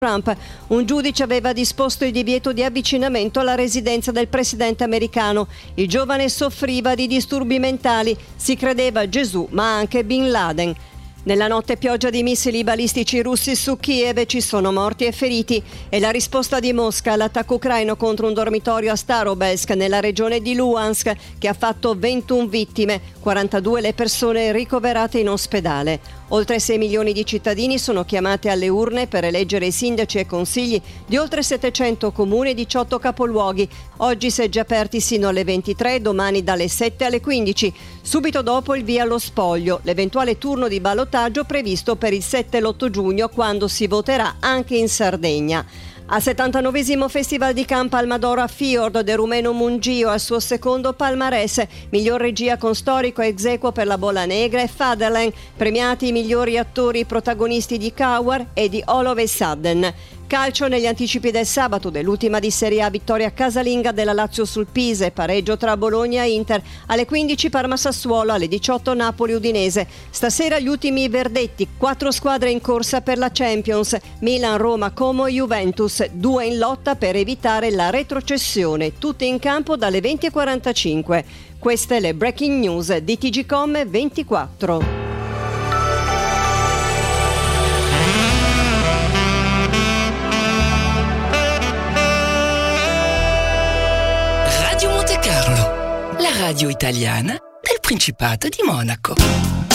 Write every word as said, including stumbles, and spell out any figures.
Trump. Un giudice aveva disposto il divieto di avvicinamento alla residenza del presidente americano. Il giovane soffriva di disturbi mentali, si credeva Gesù ma anche Bin Laden. Nella notte pioggia di missili balistici russi su Kiev, ci sono morti e feriti. E la risposta di Mosca all'attacco ucraino contro un dormitorio a Starobesk nella regione di Luhansk, che ha fatto ventuno vittime, quarantadue le persone ricoverate in ospedale. Oltre sei milioni di cittadini sono chiamati alle urne per eleggere i sindaci e consigli di oltre settecento comuni e diciotto capoluoghi. Oggi seggi aperti sino alle ventitré, domani dalle sette alle quindici. Subito dopo il via allo spoglio, l'eventuale turno di ballottaggio previsto per il sette e l'otto giugno, quando si voterà anche in Sardegna. Al settantanovesimo Festival di Cannes Palmadora Fiord del rumeno Mungio, al suo secondo palmarès, miglior regia con storico ex aequo per La Bolla Negra e Fatherland, premiati i migliori attori protagonisti di Coward e di All of a Sudden. Calcio negli anticipi del sabato dell'ultima di Serie A, vittoria casalinga della Lazio sul Pise, pareggio tra Bologna e Inter, alle quindici Parma Sassuolo, alle diciotto Napoli Udinese. Stasera gli ultimi verdetti, quattro squadre in corsa per la Champions, Milan, Roma, Como e Juventus, due in lotta per evitare la retrocessione, tutte in campo dalle venti e quarantacinque. Queste le breaking news di T G Com ventiquattro. Radio italiana del Principato di Monaco.